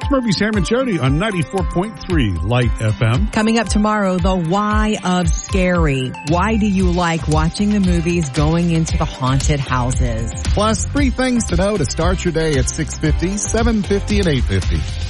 Murphy, Sam, and Jody on 94.3 Light FM. Coming up tomorrow, the why of scary. Why do you like watching the movies going into the haunted houses? Plus, 3 things to know to start your day at 6:50, 7:50, and 8:50.